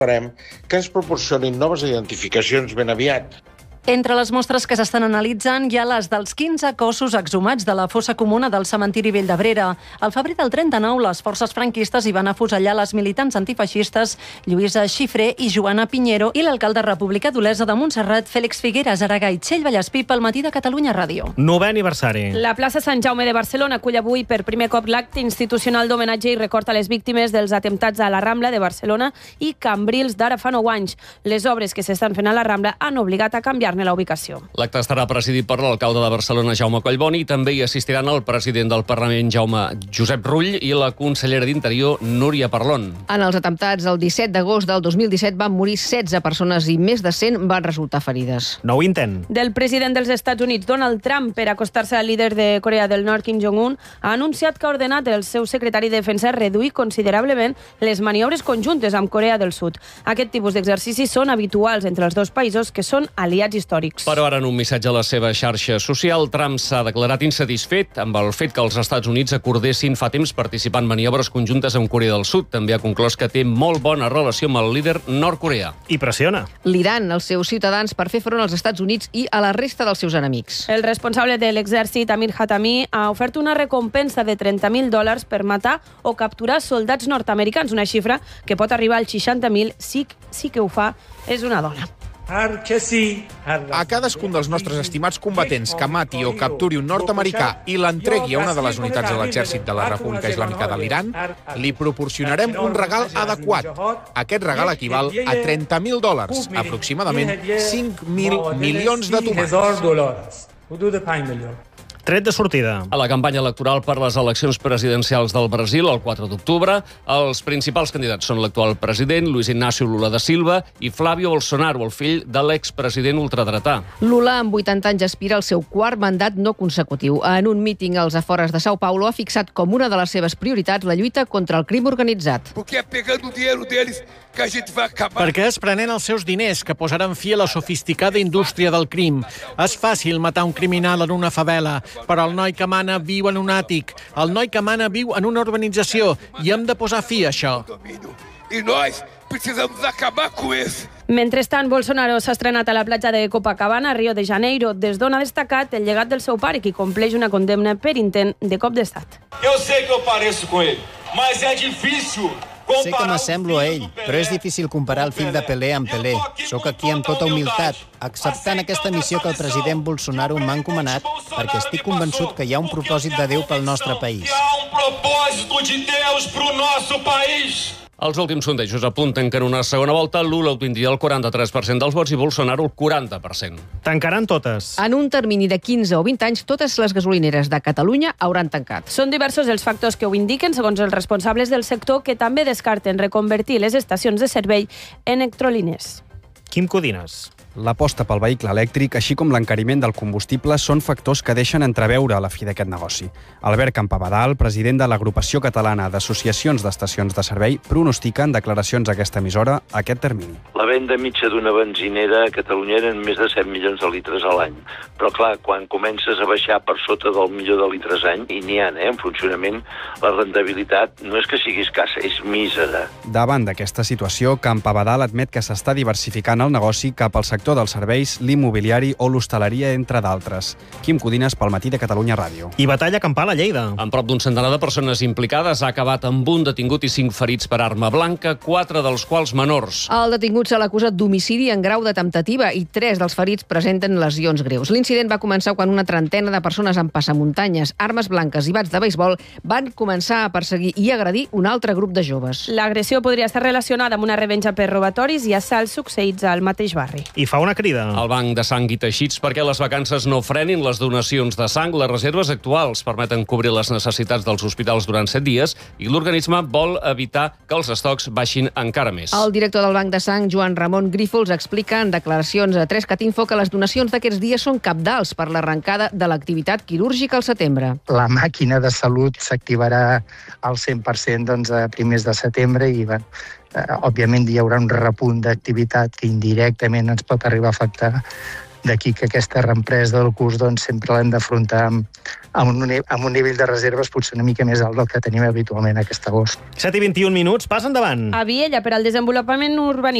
Esperem que ens proporcionin noves identificacions ben aviat. Entre les mostres que s'estan analitzant hi ha les dels 15 cossos exhumats de la fossa comuna del cementiri Vell d'Abrera. Al febrer del 39, les forces franquistes hi van afusellar les militants antifeixistes Lluïsa Xifré i Joana Piñero i l'alcalde republicà d'Olesa de Montserrat, Fèlix Figueres, Aragall, Txell Vallespí, pel Matí de Catalunya Ràdio. 9è aniversari. La plaça Sant Jaume de Barcelona acull avui per primer cop l'acte institucional d'homenatge i record a les víctimes dels atemptats a la Rambla de Barcelona i Cambrils d'ara fa 9 anys. Les obres que s'estan fent a la Rambla han obligat a canviar la ubicació. L'acte estarà presidit per l'alcalde de Barcelona, Jaume Collboni, i també hi assistiran el president del Parlament, Josep Rull, i la consellera d'Interior, Núria Parlon. En els atemptats el 17 d'agost del 2017 van morir 16 persones i més de 100 van resultar ferides. Nou intent. Del president dels Estats Units, Donald Trump, per acostar-se al líder de Corea del Nord, Kim Jong-un, ha anunciat que ha ordenat el seu secretari de Defensa reduir considerablement les maniobres conjuntes amb Corea del Sud. Aquest tipus d'exercicis són habituals entre els dos països que són aliats històrics. Però ara, en un missatge a la seva xarxa social, Trump s'ha declarat insatisfet amb el fet que els Estats Units acordessin fa temps participar en maniobres conjuntes amb Corea del Sud. També ha conclòs que té molt bona relació amb el líder nord-coreà. I pressiona L'Iran, els seus ciutadans, per fer front als Estats Units i a la resta dels seus enemics. El responsable de l'exèrcit, Amir Hatami, ha ofert una recompensa de $30.000 per matar o capturar soldats nord-americans, una xifra que pot arribar als 60.000 si que ho fa és una dona. A cadascun dels nostres estimats combatents que mati o capturi un nord-americà i l'entregui a una de les unitats de l'exèrcit de la República Islàmica de l'Iran, li proporcionarem un regal adequat. Aquest regal equival a $30.000, aproximadament 5.000 milions de tomàquets. Tret de sortida. A la campanya electoral per les eleccions presidencials del Brasil, el 4 d'octubre, els principals candidats són l'actual president, Luis Inácio Lula da Silva, i Flávio Bolsonaro, el fill de l'expresident ultradretà. Lula, amb 80 anys, aspira al seu quart mandat no consecutiu. En un míting als afores de São Paulo ha fixat com una de les seves prioritats la lluita contra el crim organitzat. Perquè és prenent els seus diners que posaran fi a la sofisticada indústria del crim. És fàcil matar un criminal en una favela, però el noi que mana viu en un àtic. El noi que mana viu en una urbanització i hem de posar fi a això. Mentrestant, Bolsonaro s'ha estrenat a la platja de Copacabana, a Rio de Janeiro, des d'on ha destacat el llegat del seu pare, que compleix una condemna per intent de cop d'estat. Eu sei que eu pareço com ele, mas é difícil. Sé que m'assemblo a ell, però és difícil comparar el fill de Pelé amb Pelé. Soc aquí amb tota humilitat, acceptant aquesta missió que el president Bolsonaro m'ha encomanat, perquè estic convençut que hi ha un propòsit de Déu pel nostre país. Els últims sondejos apunten que en una segona volta Lula obtindria el 43% dels vots i Bolsonaro el 40%. Tancaran totes. En un termini de 15 o 20 anys, totes les gasolineres de Catalunya hauran tancat. Són diversos els factors que ho indiquen, segons els responsables del sector, que també descarten reconvertir les estacions de servei en electrolines. Quim Codines. L'aposta pel vehicle elèctric, així com l'encariment del combustible, són factors que deixen entreveure la fi d'aquest negoci. Albert Campabadal, president de l'Agrupació Catalana d'Associacions d'Estacions de Servei, pronostica en declaracions a aquesta emissora aquest termini. La venda mitja d'una benzinera a Catalunya eren més de 7 milions de litres a l'any. Però, clar, quan comences a baixar per sota del milió de litres any, i n'hi ha, en funcionament, la rendibilitat no és que sigui escassa, és mísera. Davant d'aquesta situació, Campabadal admet que s'està diversificant el negoci cap al sector dels serveis, l'immobiliari o l'hostaleria, entre d'altres. Quim Codines, pel Matí de Catalunya Ràdio. I batalla campal a Lleida. Amb prop d'un centenar de persones implicades, ha acabat amb un detingut i 5 ferits per arma blanca, 4 dels quals menors. El detingut se l'acusa d'homicidi en grau de temptativa i 3 dels ferits presenten lesions greus. L'incident va començar quan una trentena de persones amb passamuntanyes, armes blanques i bats de beisbol van començar a perseguir i agredir un altre grup de joves. L'agressió podria estar relacionada amb una revenja per robatoris i assalts succeïts al mateix barri. I fa una crida al Banc de Sang i Teixits perquè les vacances no frenin les donacions de sang. Les reserves actuals permeten cobrir les necessitats dels hospitals durant 7 dies i l'organisme vol evitar que els estocs baixin encara més. El director del Banc de Sang, Joan Ramon Grífols, explica en declaracions a 3CAT-Info que les donacions d'aquests dies són cabdals per l'arrencada de l'activitat quirúrgica al setembre. La màquina de salut s'activarà al 100% a primers de setembre i òbviament hi haurà un repunt d'activitat que indirectament ens pot arribar a afectar D'aquí que aquesta reempresa del curs doncs, sempre l'hem d'afrontar amb un nivell de reserves potser una mica més alt del que tenim habitualment aquest agost. 7:21, pass endavant. A Viella, per al desenvolupament urbanístic